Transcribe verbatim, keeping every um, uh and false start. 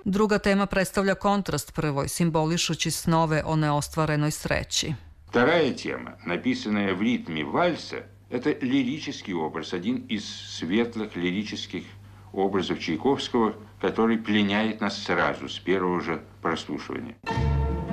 Druga tema predstavlja kontrast prvoj, simbolišući snove o neostvarenoj sreći. Вторая тема, написанная в ритме вальса, это лирический образ, один из светлых лирических образов Чайковского, который пленяет нас сразу, с первого же прослушивания.